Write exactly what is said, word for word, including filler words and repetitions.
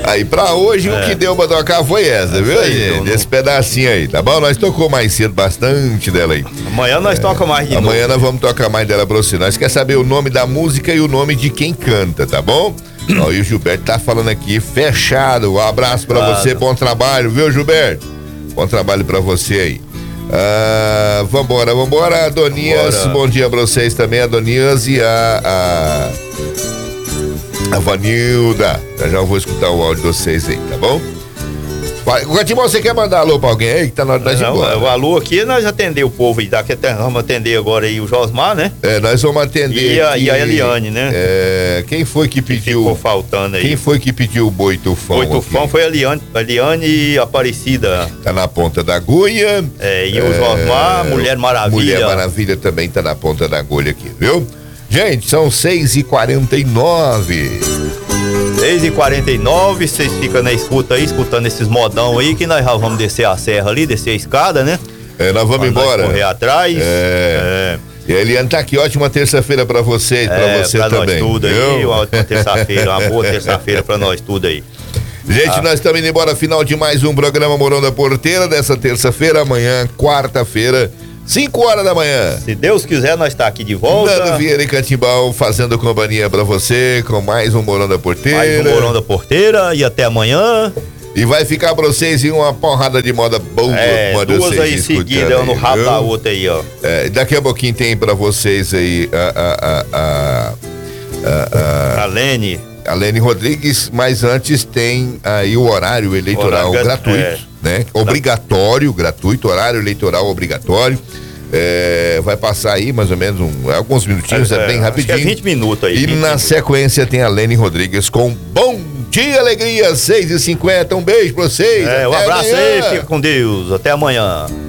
Aí, pra hoje, é. o que deu pra tocar foi essa, viu, aí, gente? Não... Esse pedacinho aí, tá bom? Nós tocou mais cedo bastante dela aí. Amanhã nós é. toca mais de Amanhã novo. Amanhã nós vamos tocar mais dela pra você. Nós quer saber o nome da música e o nome de quem canta, tá bom? Ó, e o Gilberto tá falando aqui, fechado. Um abraço pra claro. você, bom trabalho, viu, Gilberto? Bom trabalho pra você aí. Ah, vambora, vambora, Adonias. Bora. Bom dia pra vocês também, Adonias e a. a... A Vanilda, eu já vou escutar o áudio de vocês aí, tá bom? Gatimão, você quer mandar alô pra alguém aí que tá na hora de embora? O alô aqui, nós atendemos o povo aí, daqui até vamos atender agora aí o Josmar, né? É, nós vamos atender E a, aqui, e a Eliane, né? É, quem foi que pediu... Ficou faltando aí. Quem foi que pediu o boi tufão? Boi tufão foi a Eliane, a Eliane Aparecida. Tá na ponta da agulha. É, e o Josmar, é, Mulher Maravilha. Mulher Maravilha também tá na ponta da agulha aqui, viu? Gente, são seis e quarenta e nove. seis e quarenta e nove, vocês ficam na escuta aí, escutando esses modão aí, que nós já vamos descer a serra ali, descer a escada, né? É, nós vamos pra embora. Nós correr atrás. É. é. E a Eliane tá aqui, ótima terça-feira pra vocês, é, pra você pra também. Nós tudo aí, uma ótima terça-feira, uma boa terça-feira pra nós tudo aí. Gente, ah. nós estamos indo embora, final de mais um programa Morão da Porteira, dessa terça-feira, amanhã, quarta-feira, cinco horas da manhã. Se Deus quiser, nós tá aqui de volta. Nando Vieira e Catimbau fazendo companhia pra você com mais um Morão da Porteira. Mais um Morão da Porteira e até amanhã. E vai ficar pra vocês em uma porrada de moda boa. É, duas aí seguidas no rabo da outra aí, ó. É, daqui a pouquinho tem pra vocês aí a... a, a, a, a, a Lene. A Lene Rodrigues, mas antes tem aí o horário eleitoral horário, gratuito, é, né? Obrigatório, gratuito, horário eleitoral obrigatório. É, vai passar aí mais ou menos um, alguns minutinhos, é, é bem rapidinho. Acho que é vinte minutos aí. E na minutos. sequência tem a Lene Rodrigues com Bom Dia Alegria, seis e cinquenta. Um beijo pra vocês. É, um abraço aí, fica com Deus. Até amanhã.